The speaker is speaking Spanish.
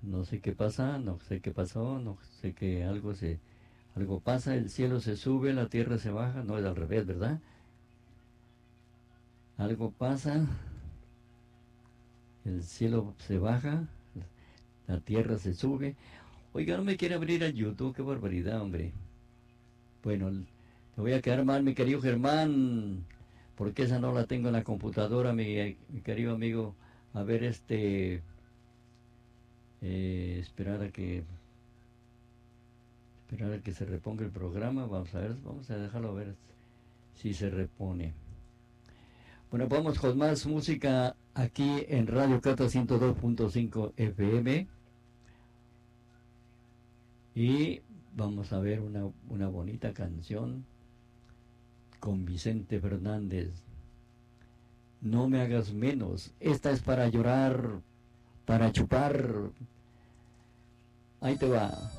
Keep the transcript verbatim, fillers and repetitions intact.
no sé qué pasa, no sé qué pasó, no sé que algo se, algo pasa, el cielo se sube, la tierra se baja, no es al revés, ¿verdad? Algo pasa, el cielo se baja, la tierra se sube. Oiga, no me quiere abrir el YouTube, qué barbaridad, hombre. Bueno, te voy a quedar mal, mi querido Germán, porque esa no la tengo en la computadora, mi, mi querido amigo. A ver, este, eh, esperar a que, esperar a que se reponga el programa. Vamos a ver, vamos a dejarlo a ver si se repone. Bueno, vamos con más música aquí en Radio Cata ciento dos punto cinco F M. Y vamos a ver una, una bonita canción con Vicente Fernández. No me hagas menos. Esta es para llorar, para chupar. Ahí te va.